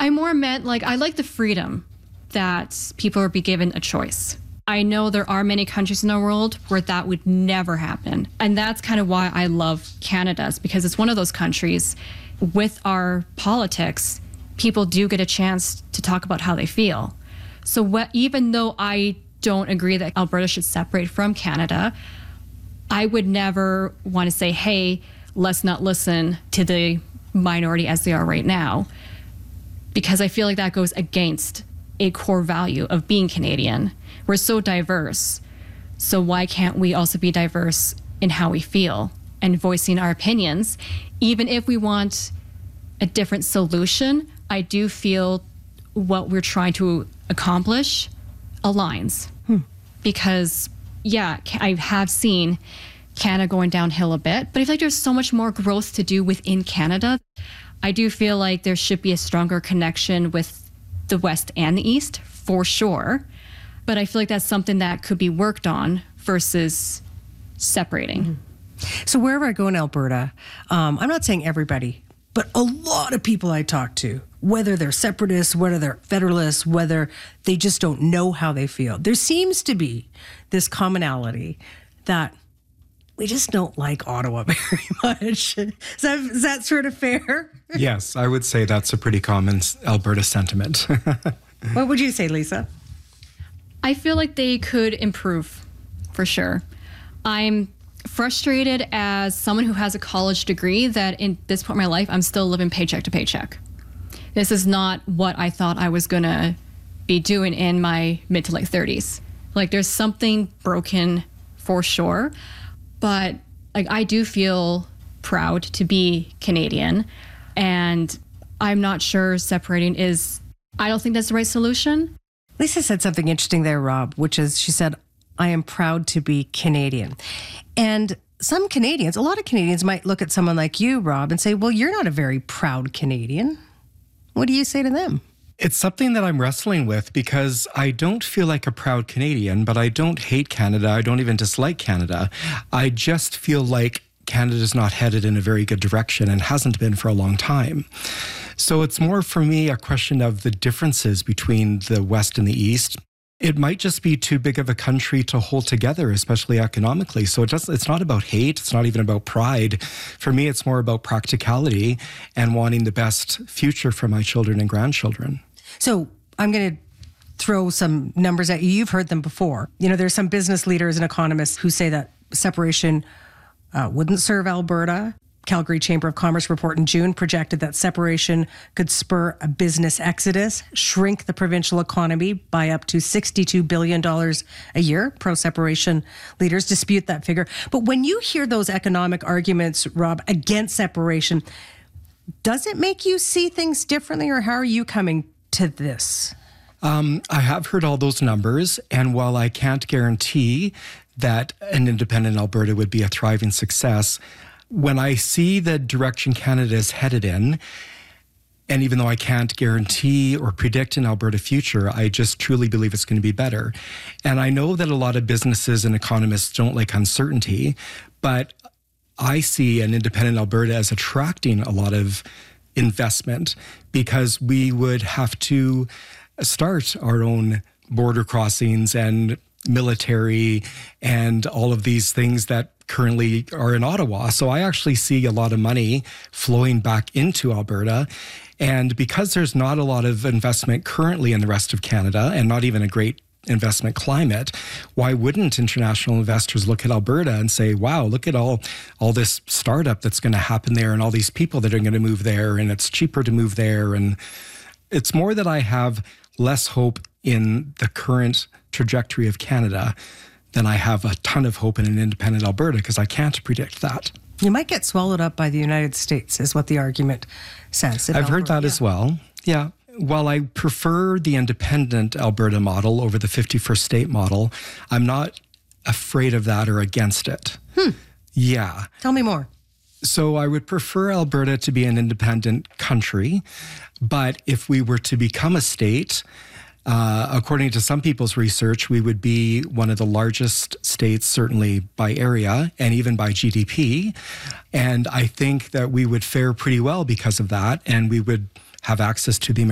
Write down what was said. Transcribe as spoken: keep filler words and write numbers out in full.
I more meant like I like the freedom that people would be given a choice. I know there are many countries in the world where that would never happen. And that's kind of why I love Canada's, because it's one of those countries with our politics, people do get a chance to talk about how they feel. So what, even though I don't agree that Alberta should separate from Canada, I would never want to say, hey, let's not listen to the minority as they are right now, because I feel like that goes against a core value of being Canadian. We're so diverse. So why can't we also be diverse in how we feel and voicing our opinions? Even if we want a different solution, I do feel what we're trying to accomplish aligns. Hmm. Because, yeah, I have seen Canada going downhill a bit, but I feel like there's so much more growth to do within Canada. I do feel like there should be a stronger connection with the West and the East, for sure. But I feel like that's something that could be worked on versus separating. Mm-hmm. So wherever I go in Alberta, um, I'm not saying everybody, but a lot of people I talk to, whether they're separatists, whether they're federalists, whether they just don't know how they feel, there seems to be this commonality that we just don't like Ottawa very much. Is that, is that sort of fair? Yes, I would say that's a pretty common Alberta sentiment. What would you say, Lisa? I feel like they could improve, for sure. I'm frustrated as someone who has a college degree that in this point in my life, I'm still living paycheck to paycheck. This is not what I thought I was going to be doing in my mid to late thirties. Like, there's something broken for sure. But like, I do feel proud to be Canadian, and I'm not sure separating is, I don't think that's the right solution. Lisa said something interesting there, Rob, which is she said, I am proud to be Canadian. And some Canadians, a lot of Canadians might look at someone like you, Rob, and say, well, you're not a very proud Canadian. What do you say to them? It's something that I'm wrestling with, because I don't feel like a proud Canadian, but I don't hate Canada. I don't even dislike Canada. I just feel like Canada's not headed in a very good direction and hasn't been for a long time. So it's more for me a question of the differences between the West and the East. It might just be too big of a country to hold together, especially economically. So it does, it's not about hate. It's not even about pride. For me, it's more about practicality and wanting the best future for my children and grandchildren. So I'm going to throw some numbers at you. You've heard them before. You know, there's some business leaders and economists who say that separation uh, wouldn't serve Alberta. Calgary Chamber of Commerce report in June projected that separation could spur a business exodus, shrink the provincial economy by up to sixty-two billion dollars a year. Pro-separation leaders dispute that figure. But when you hear those economic arguments, Rob, against separation, does it make you see things differently, or how are you coming to this? Um, I have heard all those numbers, and while I can't guarantee that an independent Alberta would be a thriving success, when I see the direction Canada is headed in, and even though I can't guarantee or predict an Alberta future, I just truly believe it's going to be better. And I know that a lot of businesses and economists don't like uncertainty, but I see an independent Alberta as attracting a lot of investment, because we would have to start our own border crossings and military and all of these things that currently are in Ottawa. So I actually see a lot of money flowing back into Alberta. And because there's not a lot of investment currently in the rest of Canada, and not even a great investment climate, why wouldn't international investors look at Alberta and say, wow, look at all, all this startup that's going to happen there and all these people that are going to move there, and it's cheaper to move there. And it's more that I have less hope in the current trajectory of Canada than I have a ton of hope in an independent Alberta, because I can't predict that. You might get swallowed up by the United States, is what the argument says. I've Alberta, heard that yeah. as well. Yeah. While I prefer the independent Alberta model over the fifty-first state model, I'm not afraid of that or against it. Hmm. Yeah. Tell me more. So I would prefer Alberta to be an independent country, but if we were to become a state, Uh, according to some people's research, we would be one of the largest states, certainly by area and even by G D P. And I think that we would fare pretty well because of that, and we would have access to the